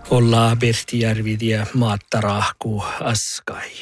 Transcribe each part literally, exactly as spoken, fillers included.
Olla Perttijärviä maattarahku askai.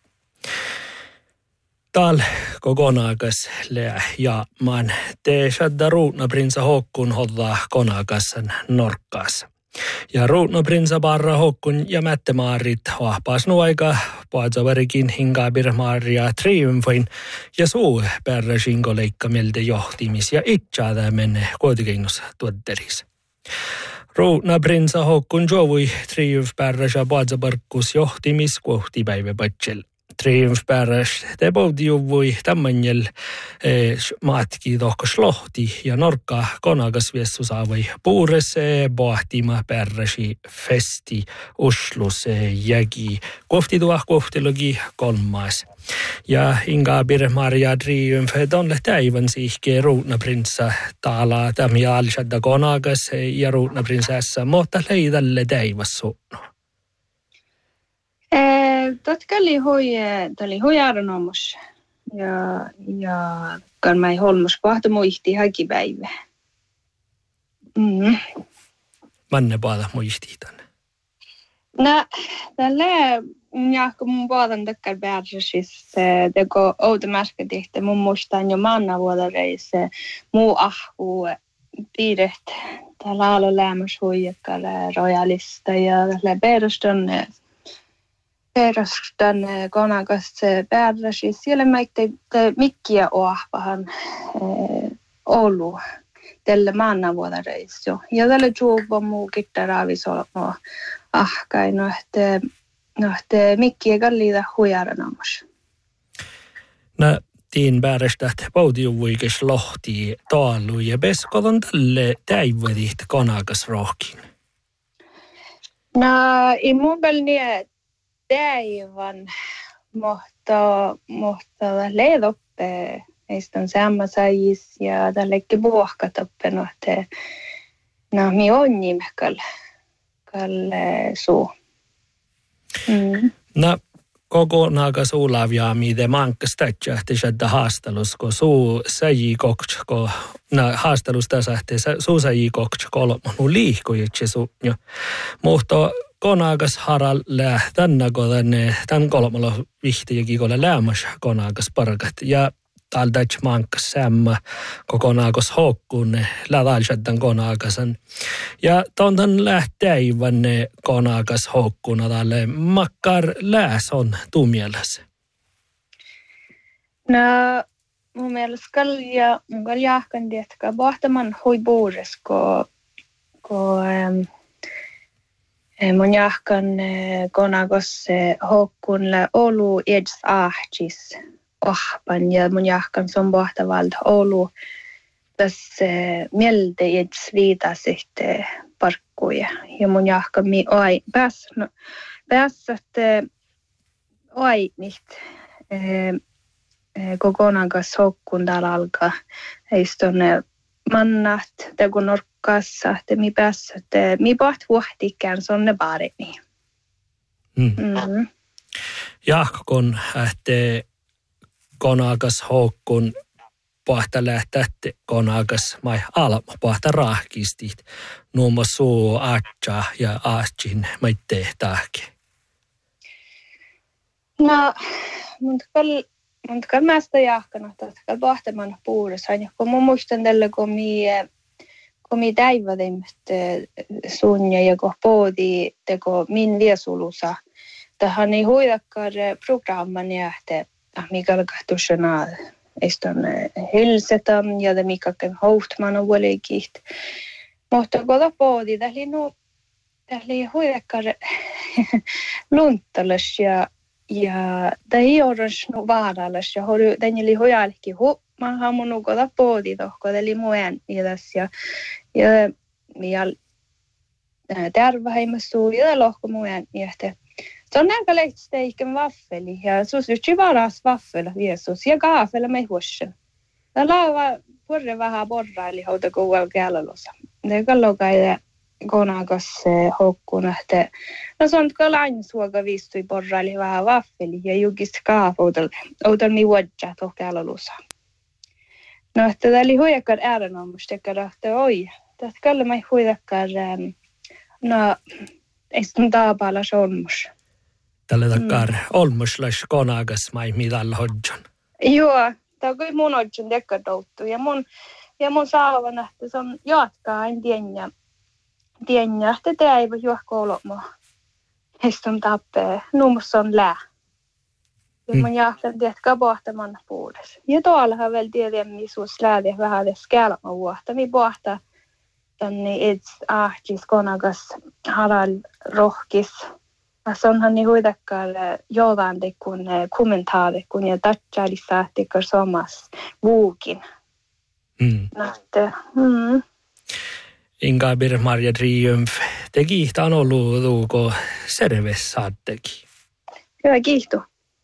Tal kokonaakas lää ja man te shadda ruutna prinsa hokkun hodda konakasan norkkaas. Ja ruutna prinsa barra hokkun ja mättemaarit hoahpaas nuaika paadzavarikin hingaabir maaria triumfoin ja suu perra shingoleikka mieltä johtimis ja itchaada menne kotikengos tuotteris. Ruutna prinsa hokkun jovui triumf perra paadzabarkkus johtimis kohti päiväpatsel. Triumf pääräs tepoudi juvui tämänjäl eh, maatki tohkos lohti ja norkka konakas viessu saavai puures eh, pohtima pääräsi festi uslus eh, jägi kohti tuah kohtilogi kolmas. Ja Ingaabir Maria Triumf tonle täivän siihke ruutna prinssa taala tämi alshadda konakas eh, ja ruutna prinsessa mutta leidalle täivassu. Totka oli hui, oli huijaranomus ja ja kan mai holmus pahto muisti hakipäivä. Mm. Manne paada muisti tänne. No, tällä jahko mun paadan takkar pääsys teko outomäskä tehtä mun muistan jo manna vuodareissa muu ahku piiret tällä alo lämmäs huijakkalla rojalista ja tällä peruston Perustan konakas pääräsi siellä meitte mikkiä oahpahan Oulu tälle maannavuodareissa jo. Ja tälle juuva muu kittaraavis olmo ahkai nohte nohte mikkiä kalliita huijaranamus. No tiin päärästät paudiuvuikes lohti taalu ja beskodon tälle täivvedit konakas rohkin. No i mun pelniä Päivän, mutta, mutta leidoppe eistön sammasajis ja tällekin puohkatoppe nohte no mi onni mekal kalle suu. Mm. No koko naakas ulavia miten mankkas tätsähti shadda haastelus ko suu saji kokko na haastelus täsähti suu saji kokko olmanu liihku itse suu jo mutta konakas haralle tänne tänne tän kolmalla vihtiäkin kolle lämmäs konakas parkat ja täältä mankkas sämmä kokonaakas hokkun lädalshaddan konakasan ja tontan lähteivän ne konakas hokkuna tälle makkar lääs on tuumieläs. No mun mielestä kalja mun kaljahkan tietkä bahtaman hui buures ko ko um, mun jahkan konakos hokkunle Oulu eds ahtis ohpan ja mun jahkan son pohtavalta Oulu tässä mieltä eds viita sitten parkkuja ja mun jahkan mi oi pääs no pääsät oi nicht kokonakas hokkun täällä alkaa eistonne mannat teko norkkassa te mi päässä te mi paht vuohtikään sonne baareni. Mm. Mm-hmm. Jahkon ähte konakas hokkun pahta lähtätte konakas mai alma pahta rahkistit nuomo suu atja ja aatsin maitte tahke. No mutta kal mutta kal mästä jahkana tatkal pahtaman puudessa kun mun muistan tällä kun mi kun mi täivädimät sunja ja kun poodi teko min viesulusa tähän ei huidakkar programman jähte mikä kahtusena eston hilsetam ja det mikä hohtman on vuolikit mutta kun poodi täli no täli huidakkar luntalas ja ja tai oras no vaarallas ja horu tänili hojalki hu mä hamun ukoda poodi tohko eli muen idas ja ja mial terveheimassu ja lohko muen jähte se on aika lehtsteiken vaffeli ja sus yksi varas vaffela Jesus ja kaafela me huossen ja lava porre vähän borraili hauta kuulla käälälossa ne kallokai konakas hokkun että no se on kyllä aina suoga viistui porraili vähän vaffeli ja jukista kaafoutel outel mi wadja tohkäällä lusa no että täli huijakkar äärenomusta että oi tätä kyllä mai huijakkar no istun taapalla olmus. Tällä takar mm. olmuslas konagas mai midalla hodjon. Joo, tämä on mun hodjon tekkadouttu ja mun ja mun saavan, että se on jatkaa en tienä. Tienä, että tämä ei voi juokko olomu. Istun tappee, numus on lää. Ja mun jahtan tiedätkö pohtaman puolessa. Ja tuollahan vielä tiedän, missä lähti vähän skälma vuotta. Mi pohtaa tänne ets ahtis konakas halal rohkis. Se onhan niin huitakkaan jovaante kun kommentaari, kun ja tatsaalisahti kun somas vuukin. Mm. Nähtä, mm. Ingabir Marja Triumf teki tämän ollut, kun serves saatteki. Hyvä, kiitos.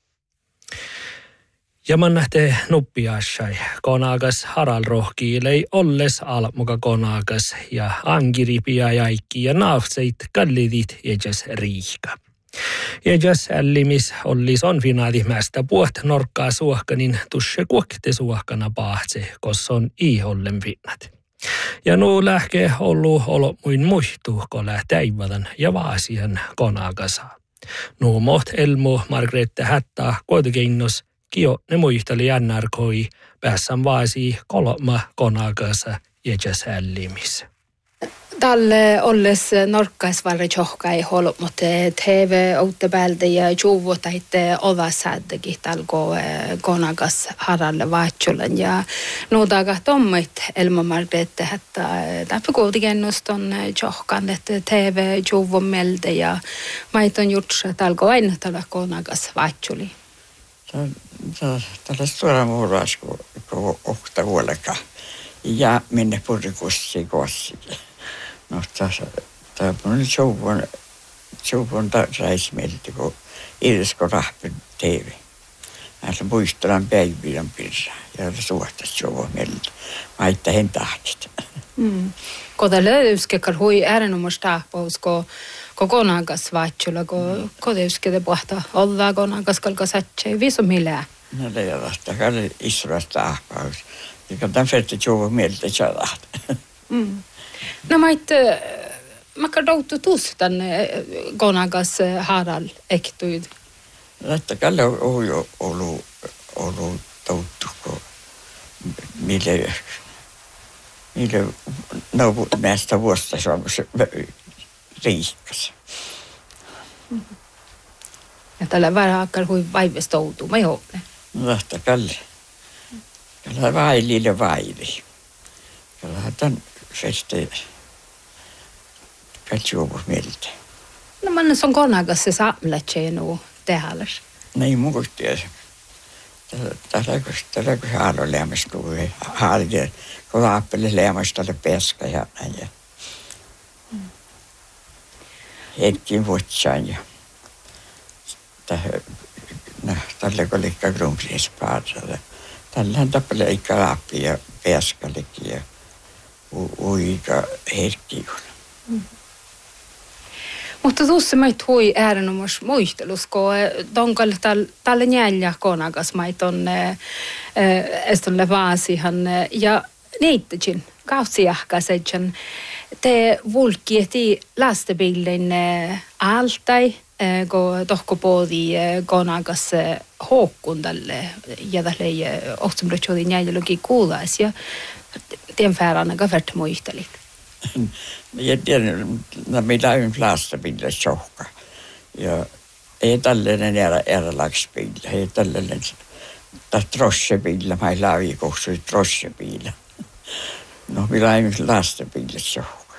Ja man nähtee nuppiassai, konakas Harald rohkiilei olles almuka konakas ja angiripia jaikki ja naahtseit kallidit edes riihka. Edes ällimis ollis on finaalimästä puht norkkaa suohkanin tusse kuokte suohkana pahtse, kossa on ihollen finnat. Ja nuu lähke ollu olomuin muihtu, kun lähteivadan ja vaasian konakasa. Nuu moht elmu Margrethe Hätta koitukeinnos kio ne muisteli jännärkoi päässän vaasi kolma konakasa edes ällimis. Tälle olles norkkaisvarre johkai hol, mutta T V outte päältä ja juvu taitte ovasäädäkin talko konakas Haralle vaatsulan ja nuutaga tommit Elma Margrethe Hätta täpä kuitenkin noston johkan, että T V juvu melde ja maiton jutsa talko aina tällä konakas vaatsuli. Tällä suoraan muuraas kun ohta vuoleka ja minne purrikussi kossikin. No tässä tämä on jouvon jouvon reismelti kun Irsko rahpen T V. Näissä muistellaan päivän pirsa ja suhtas jouvon melti. Maitta hen tahtit. Mm. Koda löyskekar hui äärenomasta tahpaus ko kokonakas vaatsulla ko kodeuskede pohta olla konakas kalkasatse viso milää. No leivästä kalle Israelista tahpaus. Ja tämän ferti jouvon melti chalat. Mm. No mait makka doutu tus tänne konakas Harald ektuid. Että kalle on jo ollut ollut doutu ko mille mille no näistä vuosta Suomessa riikkas. Ja tällä vähän akkar hui vaivesta doutu, mä hoppe. No että kalle. Kalle vailille vaili. Kalle tämän feste katsoa mieltä. No man on konakas se saamlätsee nuu tehälläs. Nei muisti. Tällä kun tällä kun haalo lämmästu haalde kun appelle lämmäställe peska ja näin ja. Hetkin vuotsan ja tähän no tällä kun likka grumsis paatalla. Tällähän tappele ikka appi ja peskallekin ja uika hetki. Mm. Mutta tuossa mait hui äärenomais muistelus, kun tonkalle tälle njälja konakas mait on estonle vaasihan ja neittekin kautsiahkasetjan te vulkieti lastebilen altai, kun tohko poodi konakas hokkun tälle ja tälle ohtumretsodi njäljelökin kuulas ja tien färana gavert muistelit. Ja tiedän, että mitä on laastapille sohka. Ja ei tällainen erä, erälaksipille, ei tällainen trossepille, mä ei laavi kohtui trossepille. No, mitä on laastapille sohka.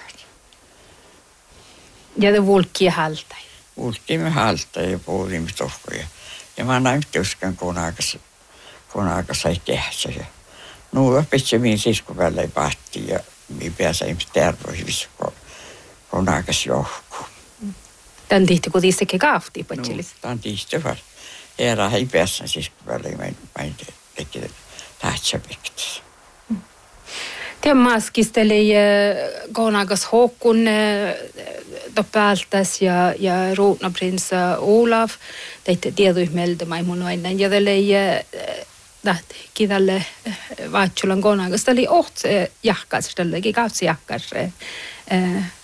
Ja te vulkki haltai? Vulkkimme haltai ja puhulimme tohkoja. Ja mä näin työskän konakas, konakas ei tehdä. No, pitsemiin siskuvälillä ei pahti ja minä pääsin terveys, kun konakas johku. Tän tihti, kun tiistäkin kaafti, patselis? No, tän tihti vaan. Herra ei pääsin siskuvälillä, mä en teki tähtsäpektäs. Tien maskisteli konakas hokkun toppältäs ja, ja ruutnaprins Olaf. Teitte tietuihmeltä maimun aina. Ja tälle lähti tälle vaatsulan konakas. Tämä oli oht jahkas, tällekin kautsi jahkas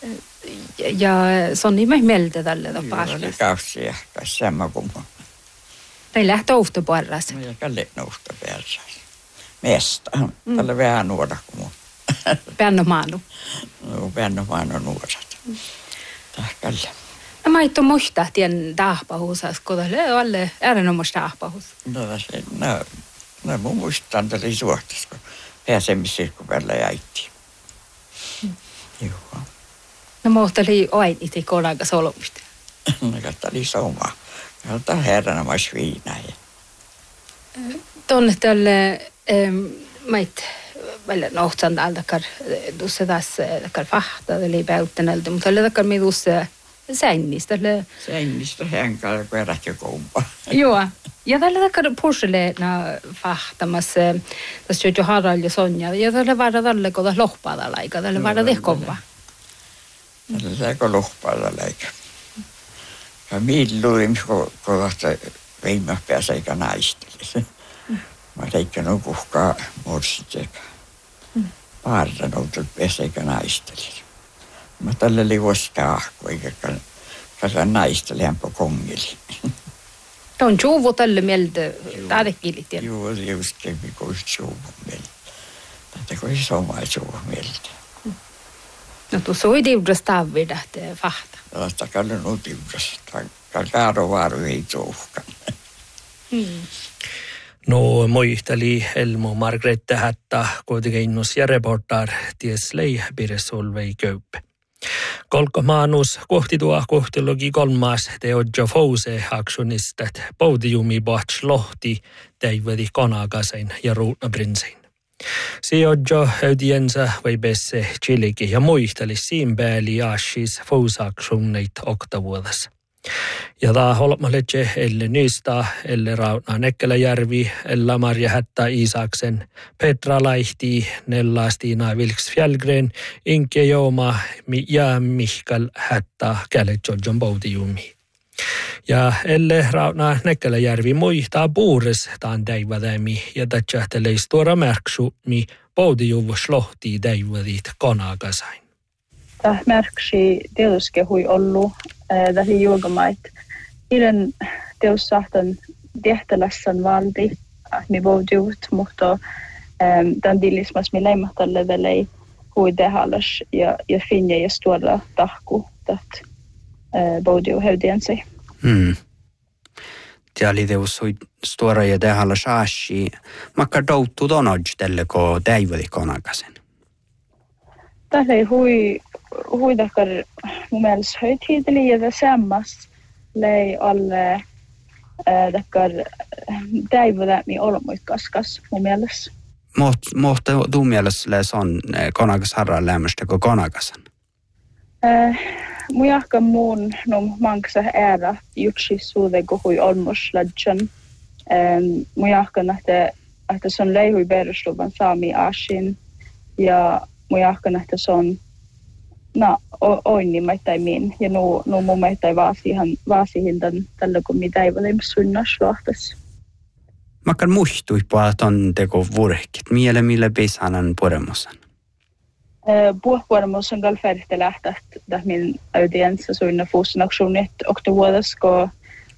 ja se on niin mieltä tälle tapahtumaan. Joo, oli kaussia, kai sama kuin mun. Tai lähtö uhto puolella. No ja kalle uhto puolella. Mesta, mm. tällä vähän nuoda kuin mun. Päänno maanu. No, päänno maanu nuodat. Tahkalle. No mä itse muistaa tien tahpahuusas, kun tälle alle äärenomassa tahpahuus. No, se, no, no mun muistan tälle suhtes, kun pääsemissirkkupällä jäitiin. Mm. Joo. No muuta oli oin itse kollega solmista. No katta oli soma. Katta herrana mais viinaa. Tuonne tälle, mä itse välillä nohtsan täältä, tuossa tässä fahtaa, eli päyttänältä, mutta tällä takar me tuossa sännistä. Sännistä hänkäällä perät jo kumpa. Joo, ja tällä takar purseleena fahtamassa, tässä on jo Harald ja Sonja, ja tällä vaara tälle koda lohpaada laika, tällä vaara tehkova. Tällä saako lohpaada laika. Ja milloin, kun kohta viime päässä eikä naisteli. Mä teikän on kuhkaa morsitek. Paarran on tullut päässä eikä naisteli. Mä tällä oli vuosta ahko, eikä kallan naisteli hänpä kongeli. On juuvu tälle mieltä tärkeili tiedä. Joo, just kävi kuin juuvu mieltä. Tätä kuin sama juuvu mieltä. No tuossa oli tiukas taavida, että fahta. Tällaista kallan on tiukas. Kalkaaro vaaru ei tuuhkan. No muisteli Elmo Margrethe Hätta kuitenkin innos ja reportar ties lei Piresolvei Köyppe. Kolko maanus kohti tuo kohtilogi kolmas te odjo fouse aktionistat podiumi boats lohti teivedi konakasen ja ruutnaprinsein. Si odjo audiensa vai besse chiliki ja muisteli siin pääli aashis fouse aktioneit oktavuodassa. Ja tämä holmaletse elle Nysta, elle Rautna Nekkeläjärvi, elle Marja Hätta Isaksen, Petra Laihti, Nella Stina Vilks Fjällgren, Inke Jooma ja Mihkal Hätta Käletjodjon Boutiumi. Ja elle Rautna Nekkeläjärvi muistaa puures taan täivadämi ja tätsähteleis tuora märksu, mi Boutiuvus lohtii täivadit konakasain. Tämä märksi tietysti hui ollut. Tässä julkamait. Ilen teossahtan tehtälässän valti, että me voiduut, mutta tämän tillismas me leimahtalle välei hui tehallas ja, ja finja ja stuolla tahku, että voidu höydiensä. Hmm. Tämä oli teos hui stuolla ja tehallas aasi. Makka douttu tonodj tälle, kun täiveli konakasen. Tässä ei hui hui takar mun mielestä höytiideli ja sammas lei alle takar täivödämi olmuit kaskas mun mielestä. Mohta tuun mielestä läs on konakas harran lämmöstä kuin konakasan? Mun jahkan muun no manksa ära jutsi suude kun hui olmus ladjan. Mun jahkan että että se on leihui perusluvan saami asin ja mun jahkan että se on no, oinni maittain min. Ja nu, nu mun maittain vaasihan, vaasihin tämän, tällä kun mitä ei ole sunnas luohtas. Mä kan muistui että on teko vurhkit. Miele millä beisanan puremosan? Puhupuremosan kall färgte lähtät, että min audiensa sunna fuusin aktionit oktovuodas, kun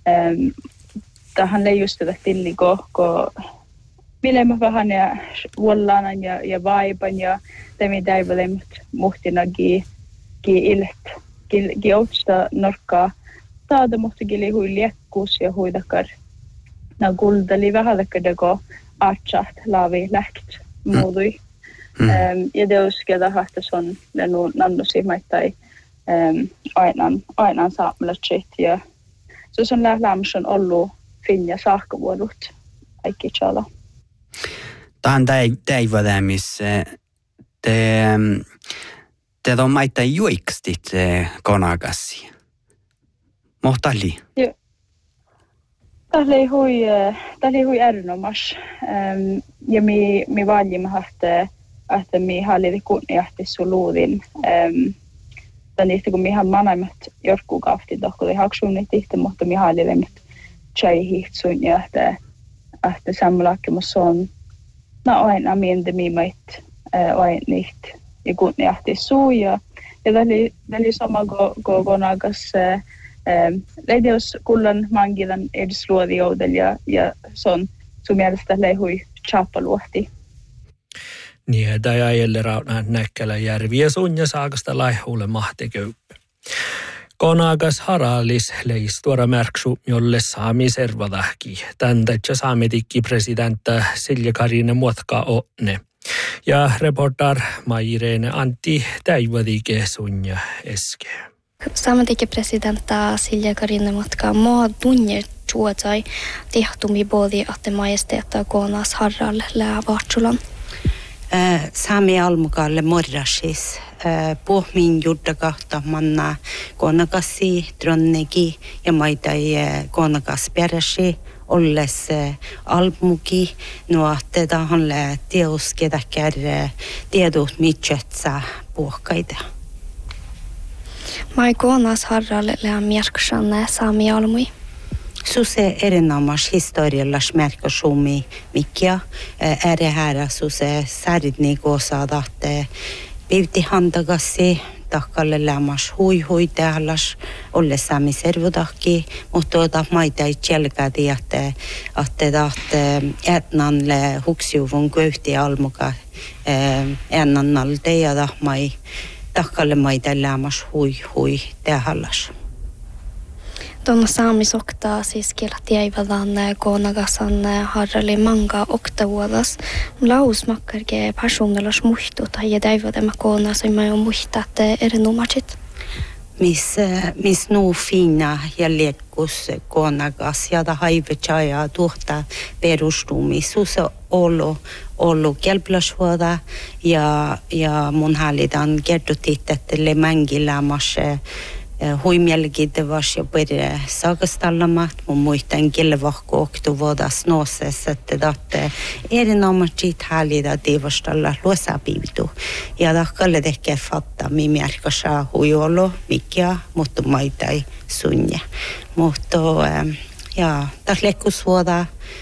tähän ei just tätä tilli, kun millä mä vähän ja vuollanan ja, ja vaipan ja te mitä ei ole muhtinakin ki ilet ki ki outsta norkkaa taada mutta ki hui liekkuus ja huidakar na guldali vähädekadego archat lavi läkt muudui mm. um, ja deuskeda hahtas on lenu nannusi maittai um, ainan ainan saamelaitsit ja se on lämson ollut finja saakkavuodut kaikki chala. Tähän täivadämissä te Te on maita juikstit konakassi. Mohtali? Joo. Tämä oli hui, tämä oli hui erinomas. Um, ja mi, mi valjimme, että, että mi halliti kunniahti suluudin. Um, Tämän ihti, kun mi han manaimet jorkkukaafti, tohkuli haksuunnit ihti, mutta mi hallitimet tjäihihtsuun ja että, että sammalakkemus on no aina miende mi mait aina ihti. Ja kunniahti suu ja ja täli täli sama go go gonagas leideus kullan mangilan edsluodijoudel ja ja son sun mielestä leihui chappaluohti. Niin, tämä jäljelle rauna näkkälä järvi ja sun ja saakasta laihulle mahteköyppä. Konagas haralis leis tuora märksu, jolle saami servadahki. Täntätsä saametikki presidentta Silja Karinen muotka onne. Ja reportar Maireene Antti Täivadike sunja eske. Saametikki presidentta Silja Karinen muotka maa tunne juotai tihtumi bodi atte majesteetta konas harral lää vaatsulan. Saami almukalle morrasis pohmin juddakahta manna konakassi dronnegi ja maitai konakas peräsi olles almuki nuotte tahanle teos kedäkär tiedot mitjötsä puhkaita. Mai konas harralle lää mierksan saami almui. Suse erinomas historiallas märkäsumi mikä är här suse särni gosa att pivti handagassi takkalle lämmas hui hui täälläs olle saami servodakki mutta ota maita ei tjelkädi että että etnanle huksiuvun köyhti almuka ennannalde ja mai takkalle maita lämmas hui hui täälläs. Tuonna saamisoktaa siis kielät jäivädään koonagasan harrali manga oktavuodas. Lausmakkarke personalas muistut ja täivädämä koonas ei mä ole muistat erinomaisesti. Miss miss nu fina ja lekkus koonagas ja da haivetja ja tuhta perustumi susa olo olo kelplasvuoda ja ja mun hallitan kertotit että le mängilämas huimielgide vas ja pere sagastallamat mun muistan kilvahko oktovuodas nooses että datte erinomaisesti hallita divastalla luosapivitu ja dakkalle tehkä fatta mi märkasa huiolo mikä mutta maitai sunja mutta ja tas lekkusvuoda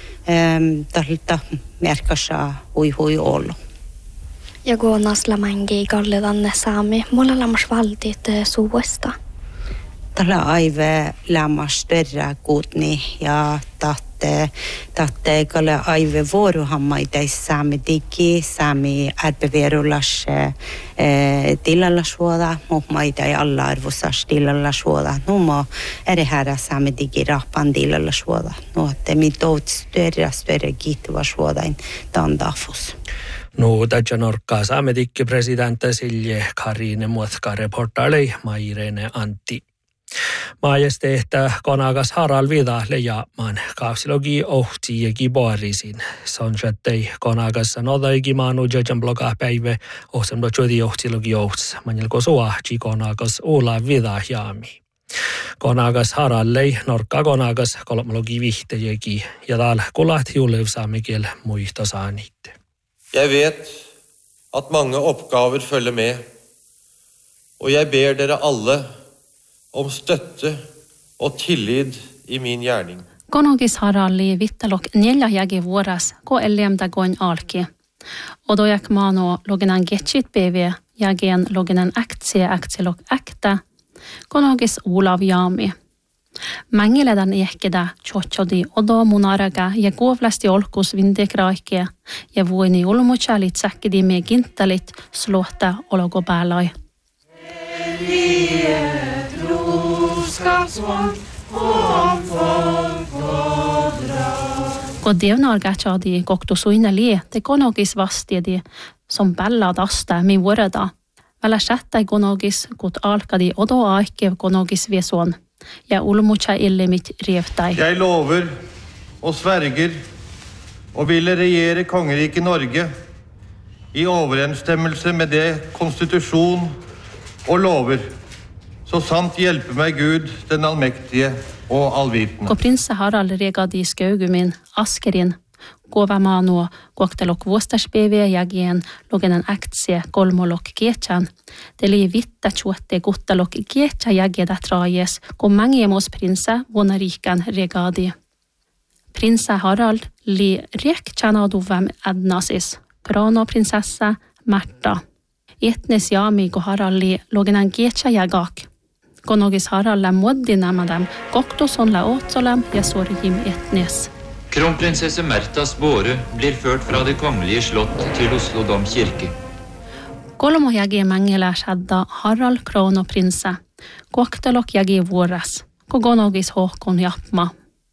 talta märkasa hui hui olo. Ja konas lamangi kalledanne saami mulla lamas valtit suuesta. Tällä aive lämmas större kuutni ja tahte tahte kalle aive vuorohammaita saami digi saami arpeverulas eh tillallasvuoda muhmaita ja alla arvosas tillallasvuoda numo är det här saami digi rahpan tillallasvuoda no että mitot större större kiittuvasvuoda tandafus. No, tätä norkkaa saametikki presidentti Silja Karinen muotka reportaali Maireene Antti. Majesteehtä konakas haral vidahle jaamaan kaapsilogi ohti ja kiboarisin. Sonjattei konakassa nodaigi maanu jajan bloga päivä ohsemdo juodi ohtilogi ohts. Manjelko suahti konakas uula vidah jaami. Konakas harallei norkka konakas kolmologi vihtejäki ja täällä kulat julevsaamikiel muista saanitte. Jeg vet at mange oppgaver følger med, og jeg ber dere alle om støtte og tillit i min gjerning. Konogis haralli vittalok neljä jägi vuoras ko ellemda goin alki. Odojak maano logenan getchit pv jägen logenan aktsie aktielok akta. Konogis Olav jaami. Mängiledan ehkeda chochodi odo munaraga ja kuovlasti olkus vindekraikkia ja vuini ulmuchalit säkkidi me gintalit sluhta ologo päälai. Kun devnargachadi koktu suina lie, te konogis vastiedi som pällad asta mi vuorada. Vällä sähtäi konogis, kut alkadi odo aikev konogis viesuon. Ja ulmucha illemit rievtai. Jeg lover og sverger og ville regjere kongeriket Norge i overensstemmelse med det konstitusjon og lover, så sant hjelpe meg Gud, den allmektige og allvitende. Ko prinsse Harald regadi skaugumin askerin, kova maano koktelok vuostaspäiviä jagien logenen aktsie kolmolok kiechan. Teli vitta chuotte kuttalok kieccha jageda trajes, kun mangiemos prinssa vuonna riikan regadi. Prinssa Harald li riekchanaduvam adnasis, kronoprinsessa Märta. Etnes Jami ko Haralli logenan Gecha Jagak. Konogis Haralle moddi nämadam, koktoson la åtsolem ja sorgim etnes. Kronprinsesse Märthas båre blir ført fra det kongelige slott til Oslo domkirke. Kolmo jagi mangela shadda Harald kronoprinsa. Koktalok jagi vuoras. Kogonogis Håkon Japma.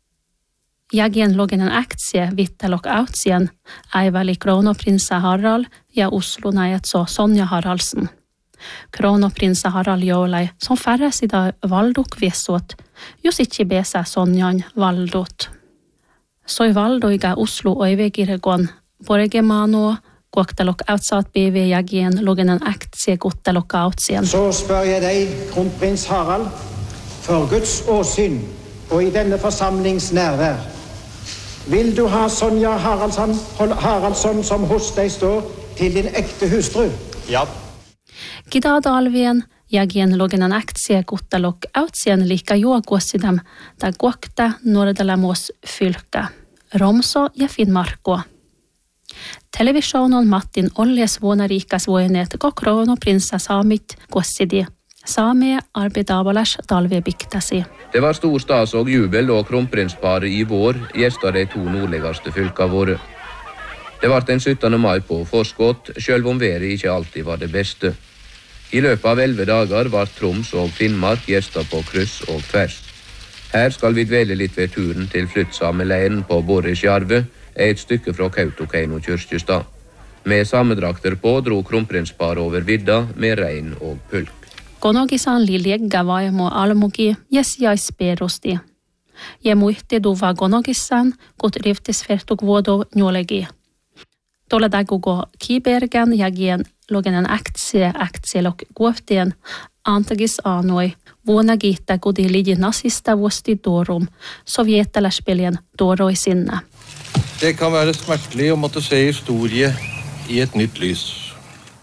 Jagien loginen aktie vittalok autsien. Aivali kronoprinsa Harald ja Oslo näjätså Sonja Haraldsen. Kronoprinsa Harald joulai som färres ida valduk viessuot. Jos itse besa Sonjan valdut. Soi valdoiga Oslo oivegirgon. Borgemano koktalok outsaat B V jagien loginen aktie koktalok outsien. Så spør jeg deg, kronprins Harald, for Guds åsyn og i denne forsamlings nærvær. Vil du ha Sonja Haraldsson, Haraldsson som hos deg står til din ekte hustru? Ja. Kida dalvien jagien loginen aktie koktalok outsien lika juokuosidam da kokta Nordalamos fylka. Romso ja Finnmarko. Televisionon Mattin olles vuonarikas voineet ko kronoprinsa Saamit kuossidi. Saame arbeidabalas talve biktasi. Det var stor stas og jubel da kronprinsparet i vår gjestet de to nordligste fylka våre. Det var den syttende mai på forskott, selv om været ikke alltid var det beste. I løpet av elleve dager var Troms og Finnmark gjestet på kryss og tvers. Her skal vi dvele litt ved turen til flyttsameleiren på Borresjarve, et stykke fra Kautokeino kyrkjestad. Med samedrakter på dro kronprinsparet over vidda med rein og pulk. Konogisan lilegga vaimo almugi jes jaisperusti. Ja muisti duva konogissan, kut riftisfertuk vuodo njolegi. Tuolla dagugo kibergen jagien logenen aktie aktielok kuoftien antagis anoi vuonna kiittää kudi lidi nasista vuosti dorum sovjetalaspelien doroi sinne. Det kan være smertelig å måtte se historie i et nytt lys.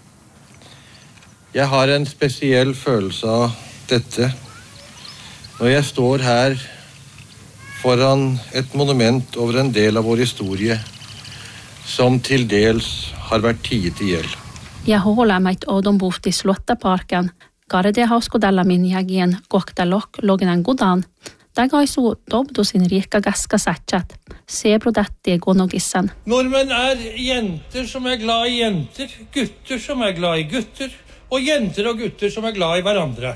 Jeg har en spesiell følelse av dette når jeg står her foran et monument over en del av vår historie som til dels har vært tiet ihjel. Ja huolemait oudon puhti Slottaparken, karde hauskodella min jagien koktalok loginen gudan, tagaisu dobdusin riikka gaska satsat, sebrudatti gonogissan. Nordmenn er jenter som er glad i jenter, gutter som er glad i gutter, og jenter og gutter som er glad i hverandre.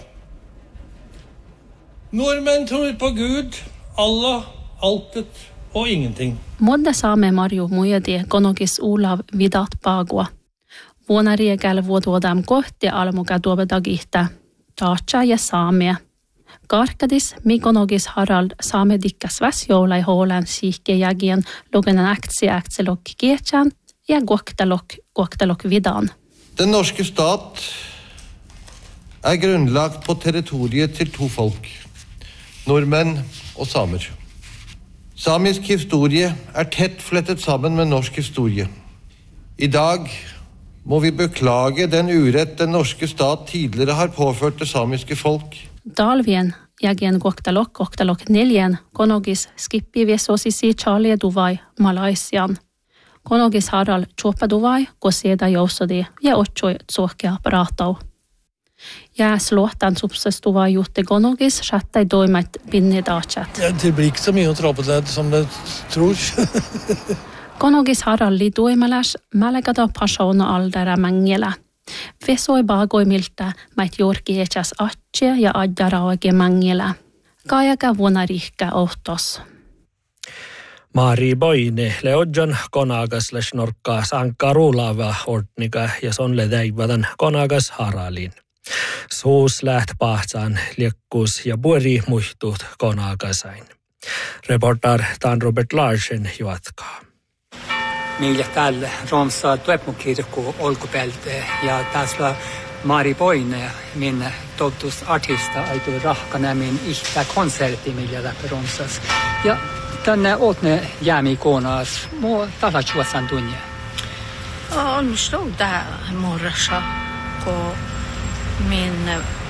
Nordmenn tror på Gud, Allah, altet og ingenting. Modde saame Marju mujedi gonogis Olav Vidat Pagua. Vuonna riegel vuotuodam kohti almuga duobedagihta. Taatsa ja saamia. Karkadis migonogis Harald saame dikkas väsjoulai hålan siike jagien logenen aktie aktielok Geetjan ja koktalok koktalok Vidan. Den norske stat er grunnlagt på territoriet til to folk, nordmenn og samer. Samisk historie er tett flettet sammen med norsk historie. I dag må vi beklage den urett den norske stat tidligere har påført det samiske folk. Dalvien jagien koktalok koktalok Niljen konogis skippi viesosisi Charlie Duvai Malaysian. Konogis Harald Chopa Duvai koseda jousodi ja otsoi tsohke apparatau. Ja slåtan supses Duvai jutte konogis shattai doimat binni daachat. Det blir ikke så mye å trappe det som det tror. Konogis Harald li doimalas malagada persona aldera mangela. Vesoi bagoi miltä mait jorki echas atje ja adjarauge mangela. Kajaga vuonna rihkä ohtos. Mari Boine leodjan konagas slash norkkaas ankka ruulaava ordnika ja sonle täivätän konagas Haralin. Suus läht pahtsaan liekkuus ja puori muistuut konagasain. Reporter Tan Robert Larsen jatkaa. Meillä täällä Romsa Tuepmukirkko olkupäältä ja tässä Mari Boine, min tottusartista, aitu rahkana min ihtä konsertti, millä läpi Romsas. Ja tänne åtne jäämi koonaas, muu talatsuasan tunne. On stouda morrassa, kun min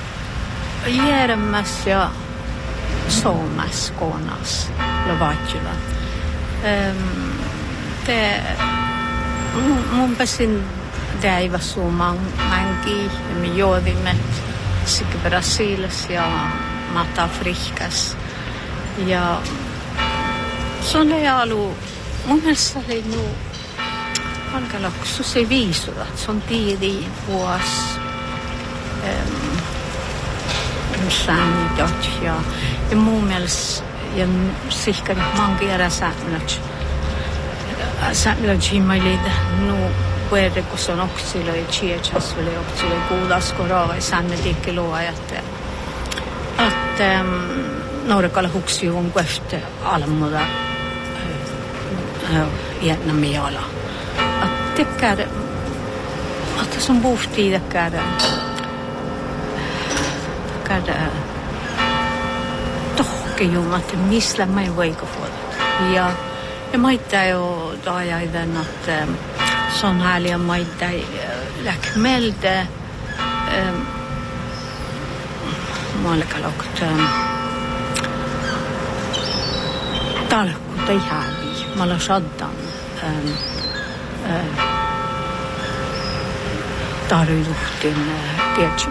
järmäs ja soomas koonaas Lovatjula. Um, Det mun pesin Däivasuu mangi, me juodimme sekä Brasiliassa ja Mata-Afrikassa. Ja se on ollut, mun mielestä oli nu, alkaloksu se viisuda, se on tiedi vuosi, säännöt ja, ja mun mielestä, ja sihkari mangi ära säännöt, säännöt himailid, nu, puhutaan, kun se on oksilla ja chiechas, oli oksilla ja kuudas koraa, ja säännöt ikke luo, että, että Norkalla huksi on kohta almuda Vietnamiala. Att tycker att det som bofti tycker tycker tohke ju att missla mig veika fuolet. Ja ja maita jo dajaiden att sån härliga maita läkmelde malkalokta tarkkuutta hävi. Mä olen shaddan tarjuhtin tiedätkö.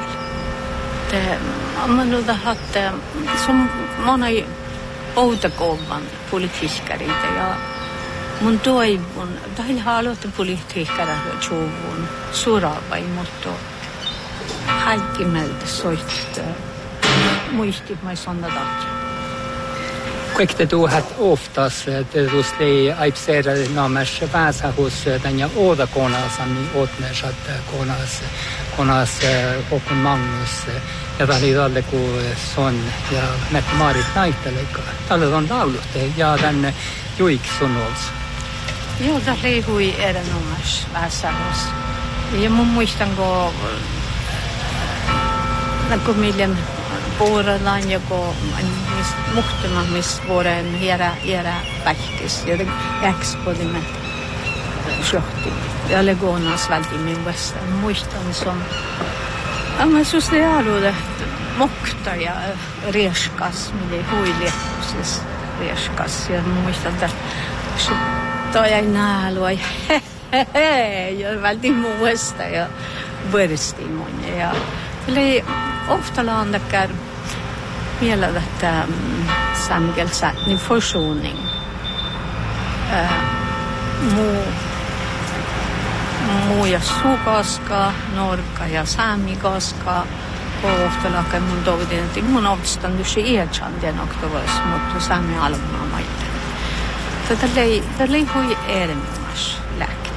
Mä nyt että se on moni outokovan politiikkareita ja mun toivon, tai haluatte politiikkareita tjuvun surava, mutta kaikki meiltä soit muistit mai sådana dagar. Kuinka tuhat oftas tietysti aipseerä namers päässä hos den ja åda konasami åtnärs att konas konas Håkon Magnus ja tällä tälle kun son ja Mette-Marit Naittelika. Tällä on laulutte ja den Juikson ols. Joo, tällä ei hui erinomaisesti päässä hos. Ja mun muistan kun kun millen Puorelaan joko muhtuma, missä vuoden hiera, hiera pähkis. Ja expodimme sjohti. Ja legonas vältimmin västä. Muistan som... Ja, men socialuudet mokta ja rieskas, mille huiliekusis rieskas. Ja muistan, että toi ei näälu, ei hehehe. Ja vältin muuesta ja võrstin mun. Ja oli ofta landakar mielellä, että samgelsa niin försoning. Muu muu ja suukaska, norka ja saamikaska. Ko ofta lakar mun tovidin, että mun oftastan dusi iätsan den oktavas, mutta saami almaa maita. Tätä lei, tätä lei hui erinomas lähtö.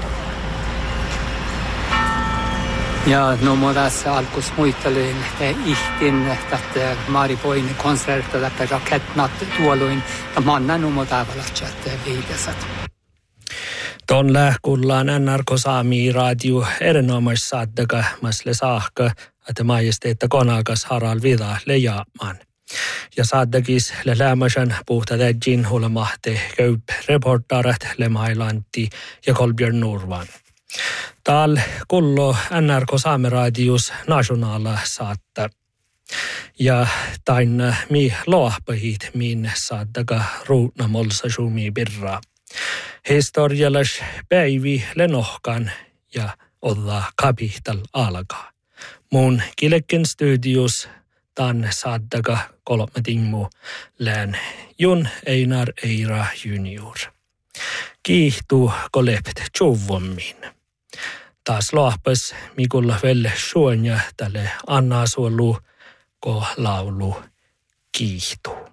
Ja no modas alkus muistelin ihtin että Maaripoini konsertta läpi raketnat tuoluin ja manna no modavalatchat viidesat. Ton lähkullaan N R K Saami radio erinomaisesti saattaka masle saakka, että majesteetta konakas Harald Vida lejaamaan. Ja saattakis le lämmäsen puhta täjin huolemahte köyp reportaret Lemhailanti ja Kolbjörn Nurvan. Tal kullo N R K Saame radius nationala saatta. Ja tain mi loahpahit min saattaka ruutna molsa sumi birra. Historiallas päivi lenohkan ja olla kapital alkaa. Mun kilekken studios tan saattaka kolmatimmu län Jun Einar Eira junior. Kiihtuu kolept tjuvommin. Taas lohpas mikulla velle suonja tälle Anna suolu ko laulu kiihtuu.